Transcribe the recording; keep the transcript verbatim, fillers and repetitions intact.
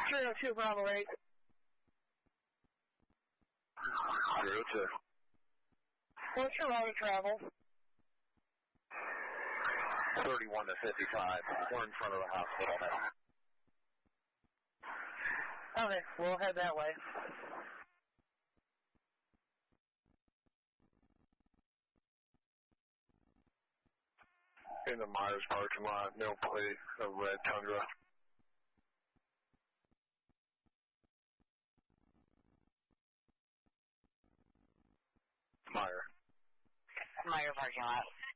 three oh two Bravo eight. three oh two. What's your route of travel? thirty-one to fifty-five. We're in front of the hospital now. Okay, we'll head that way. In the Myers parking lot, no plate, a red Tundra. Meyer. Meyer parking lot.